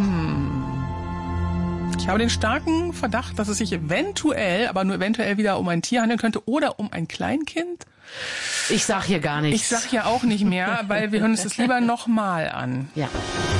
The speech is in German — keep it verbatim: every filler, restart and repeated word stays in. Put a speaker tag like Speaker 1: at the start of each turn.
Speaker 1: Hm. Ich habe den starken Verdacht, dass es sich eventuell, aber nur eventuell wieder um ein Tier handeln könnte oder um ein Kleinkind.
Speaker 2: Ich sag hier gar nichts.
Speaker 1: Ich sag hier auch nicht mehr, weil wir hören uns das lieber nochmal an.
Speaker 2: Ja.